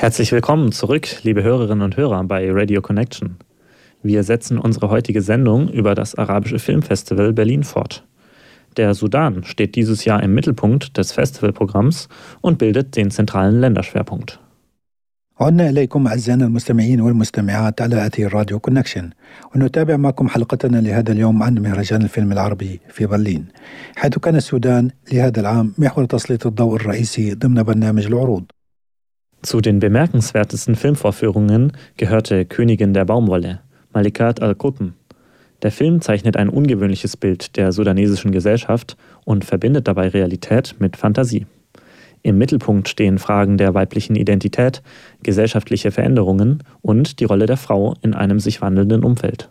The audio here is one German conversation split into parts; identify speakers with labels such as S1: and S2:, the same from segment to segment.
S1: Herzlich willkommen zurück, liebe Hörerinnen und Hörer bei Radio Connection. Wir setzen unsere heutige Sendung über das Arabische Filmfestival Berlin fort. Der Sudan steht dieses Jahr im Mittelpunkt des Festivalprogramms und bildet den zentralen Länderschwerpunkt.
S2: عدنا إليكم أعزائنا المستمعين والمستمعات على أثير راديو كونكشن، ونتابع معكم حلقتنا لهذا اليوم عن مهرجان الفيلم العربي في برلين، حيث كان السودان لهذا العام محور تسليط الضوء الرئيسي ضمن برنامج العروض.
S1: Zu den bemerkenswertesten Filmvorführungen gehörte Königin der Baumwolle, Malikat al-Qutn. Der Film zeichnet ein ungewöhnliches Bild der sudanesischen Gesellschaft und verbindet dabei Realität mit Fantasie. Im Mittelpunkt stehen Fragen der weiblichen Identität, gesellschaftliche Veränderungen und die Rolle der Frau in einem sich wandelnden Umfeld.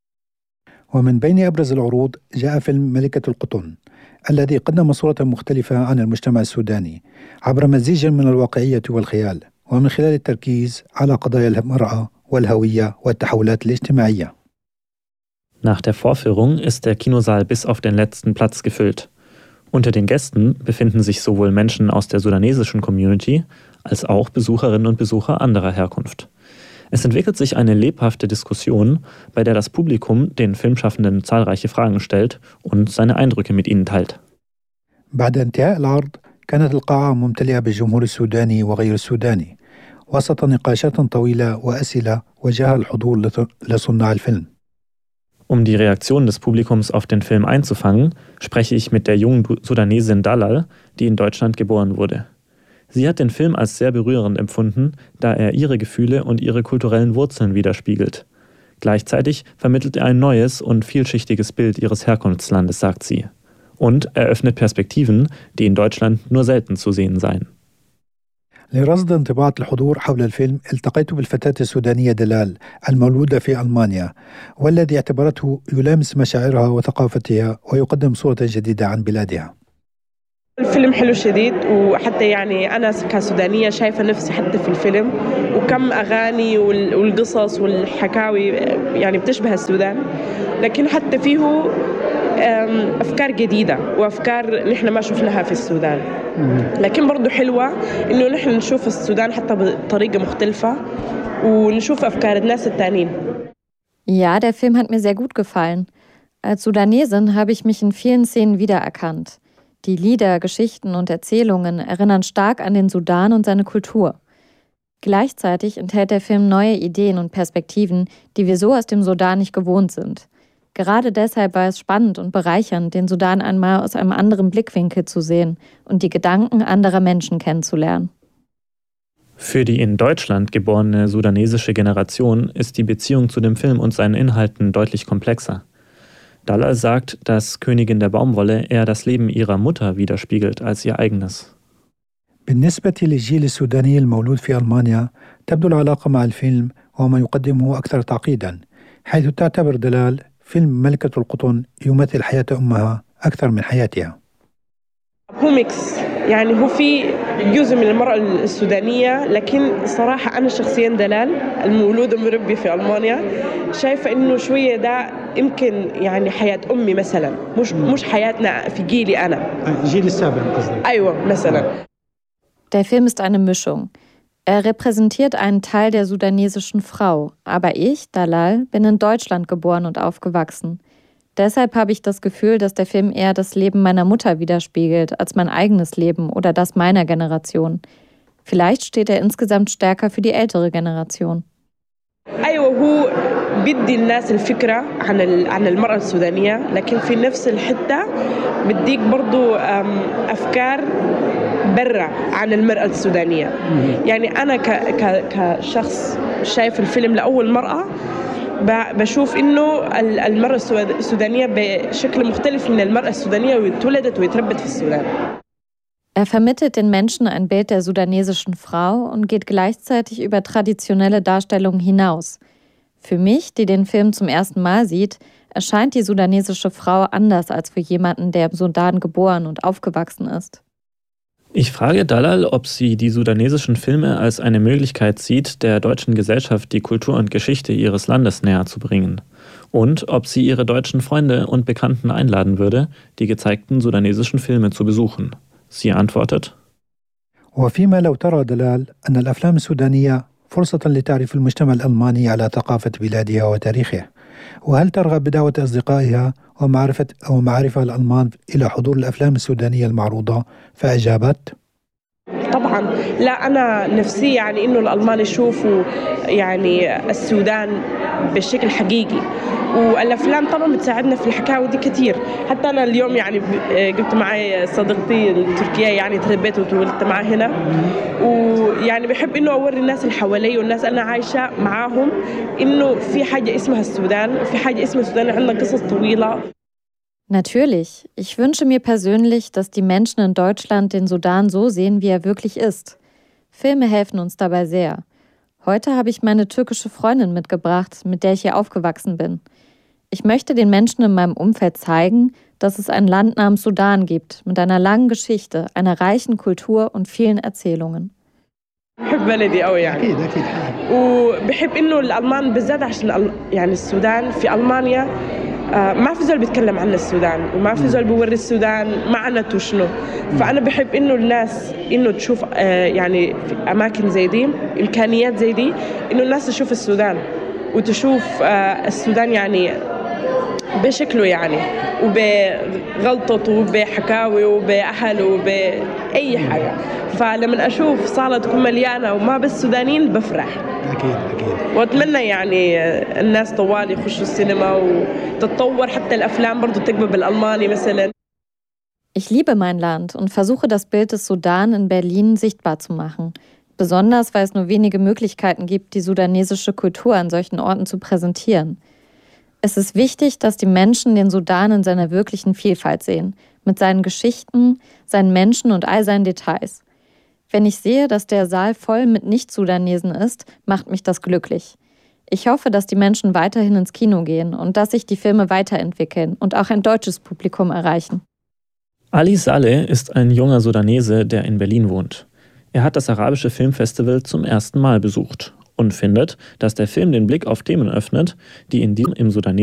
S2: ومن بين أبرز العروض جاء فيلم ملكة القطن الذي قدم صورة مختلفة عن المجتمع السوداني عبر مزيج من الواقعية والخيال، ومن خلال التركيز على قضايا المرأة والهوية والتحولات الاجتماعية.
S1: Nach der Vorführung ist der Kinosaal bis auf den letzten Platz gefüllt. Unter den Gästen befinden sich sowohl Menschen aus der sudanesischen Community als auch Besucherinnen und Besucher anderer Herkunft. Es entwickelt sich eine lebhafte Diskussion, bei der das Publikum den Filmschaffenden zahlreiche Fragen stellt und seine Eindrücke mit ihnen teilt.
S2: بعد انتهاء العرض كانت القاعة ممتلئة بالجمهور السوداني وغير السوداني وسط نقاشات طويلة وأسئلة وجهها الحضور لصناع الفيلم.
S1: Um die Reaktion des Publikums auf den Film einzufangen, spreche ich mit der jungen Sudanesin Dalal, die in Deutschland geboren wurde. Sie hat den Film als sehr berührend empfunden, da er ihre Gefühle und ihre kulturellen Wurzeln widerspiegelt. Gleichzeitig vermittelt er ein neues und vielschichtiges Bild ihres Herkunftslandes, sagt sie. Und eröffnet Perspektiven, die in Deutschland nur selten zu sehen seien.
S2: لرصد انطباعات الحضور حول الفيلم التقيت بالفتاة السودانية دلال المولودة في ألمانيا، والذي اعتبرته يلامس مشاعرها وثقافتها ويقدم صورة جديدة عن بلادها.
S3: الفيلم حلو شديد، وحتى يعني أنا كسودانية شايفة نفسي حتى في الفيلم، وكم أغاني والقصص والحكاوي يعني بتشبه السودان، لكن حتى فيه أفكار جديدة وأفكار نحن ما شفناها في السودان. لكن برضو حلوة إنه نحن نشوف السودان حتى بطريقة مختلفة ونشوف أفكار الناس التانيين.
S4: Ja, der Film hat mir sehr gut gefallen. Als Sudanesin habe ich mich in vielen Szenen wiedererkannt. Die Lieder, Geschichten und Erzählungen erinnern stark an den Sudan und seine Kultur. Gleichzeitig enthält der Film neue Ideen und Perspektiven, die wir so aus dem Sudan nicht gewohnt sind. Gerade deshalb war es spannend und bereichernd, den Sudan einmal aus einem anderen Blickwinkel zu sehen und die Gedanken anderer Menschen kennenzulernen.
S1: Für die in Deutschland geborene sudanesische Generation ist die Beziehung zu dem Film und seinen Inhalten deutlich komplexer. Dalal sagt, dass Königin der Baumwolle eher das Leben ihrer Mutter widerspiegelt als ihr eigenes.
S2: بالنسبة للجيل السوداني المولود في ألمانيا تبدو العلاقة مع الفيلم وما يقدمه أكثر تعقيدا، حيث تعتبر دلال فيلم ملكة القطن يمثل حياة أمها أكثر من حياتها.
S3: هو ميكس، يعني هو في جزء من المرأة السودانية، لكن صراحة أنا شخصيا دلال المولودة مربية في ألمانيا شايفة إنه شوية ده يمكن يعني حياة أمي مثلا، مش حياتنا في جيلي أنا.
S2: جيل السابع قصدك؟
S3: أيوة مثلا.
S4: Der Film ist eine Mischung. Er repräsentiert einen Teil der sudanesischen Frau, aber ich, Dalal, bin in Deutschland geboren und aufgewachsen. Deshalb habe ich das Gefühl, dass der Film eher das Leben meiner Mutter widerspiegelt als mein eigenes Leben oder das meiner Generation. Vielleicht steht er insgesamt stärker für die ältere Generation.
S3: أيوة هو بدي الناس الفكرة عن المرأة السودانية، لكن في نفس الحتة بديك برضو أفكار برا عن المرأة السودانية. يعني أنا كشخص شايف الفيلم لأول مرة بشوف إنه المرأة السودانية بشكل مختلف من المرأة السودانية واتولدت واتربت في السودان.
S4: Er vermittelt den Menschen ein Bild der sudanesischen Frau und geht gleichzeitig über traditionelle Darstellungen hinaus. Für mich, die den Film zum ersten Mal sieht, erscheint die sudanesische Frau anders als für jemanden, der im Sudan geboren und aufgewachsen ist.
S1: Ich frage Dalal, ob sie die sudanesischen Filme als eine Möglichkeit sieht, der deutschen Gesellschaft die Kultur und Geschichte ihres Landes näher zu bringen. Und ob sie ihre deutschen Freunde und Bekannten einladen würde, die gezeigten sudanesischen Filme zu besuchen. Sie antwortet:
S2: وفيما لو ترى دلال أن الأفلام السودانية فرصة لتعريف المجتمع الألماني على ثقافة بلادها وتاريخه، وهل ترغب بدعوة أصدقائها ومعارفها الألمان إلى حضور الأفلام السودانية المعروضة؟ فأجابت:
S3: طبعا لا، أنا نفسي يعني إنه الألمان يشوفوا يعني السودان بشكل حقيقي، والأفلام طبعا بتساعدنا في الحكاوي دي كتير. حتى أنا اليوم يعني جبت معي صديقتي التركية، يعني تربيت وتولدت معها هنا، ويعني بحب إنه أوري الناس اللي حوالي والناس أنا عايشة معاهم إنه في حاجة اسمها السودان، وفي حاجة اسمها السودان عندنا قصص طويلة.
S4: Natürlich. Ich wünsche mir persönlich, dass die Menschen in Deutschland den Sudan so sehen, wie er wirklich ist. Filme helfen uns dabei sehr. Heute habe ich meine türkische Freundin mitgebracht, mit der ich hier aufgewachsen bin. Ich möchte den Menschen in meinem Umfeld zeigen, dass es ein Land namens Sudan gibt, mit einer langen Geschichte, einer reichen Kultur und vielen Erzählungen.
S3: بحب بلدي قوي يعني.
S2: أكيد.
S3: وبحب إنه الألمان بالذات عشان يعني السودان في ألمانيا ما في زول بيتكلم عن السودان، وما في زول بيوري السودان معناته شنو. فأنا بحب إنه الناس إنه تشوف يعني في أماكن زي دي، إمكانيات زي دي، إنه الناس تشوف السودان وتشوف السودان يعني بشكله يعني، وبغلطته وبحكاوي وبأهله وبأي حاجة. فلما أشوف صالة تكون مليانة وما بس سودانيين بفرح.
S2: أكيد.
S3: وأتمنى يعني الناس طوال يخشوا السينما وتتطور، حتى الأفلام برضو تقبل بالألماني مثلا.
S4: Ich liebe mein Land und versuche das Bild des Sudan in Berlin sichtbar zu machen. Besonders, weil es nur wenige Möglichkeiten gibt, die sudanesische Kultur an solchen Orten zu präsentieren. Es ist wichtig, dass die Menschen den Sudan in seiner wirklichen Vielfalt sehen, mit seinen Geschichten, seinen Menschen und all seinen Details. Wenn ich sehe, dass der Saal voll mit Nicht-Sudanesen ist, macht mich das glücklich. Ich hoffe, dass die Menschen weiterhin ins Kino gehen und dass sich die Filme weiterentwickeln und auch ein deutsches Publikum erreichen.
S1: Ali Saleh ist ein junger Sudanese, der in Berlin wohnt. Er hat das arabische Filmfestival zum ersten Mal besucht und findet, dass der Film den Blick auf Themen öffnet, die im Sudan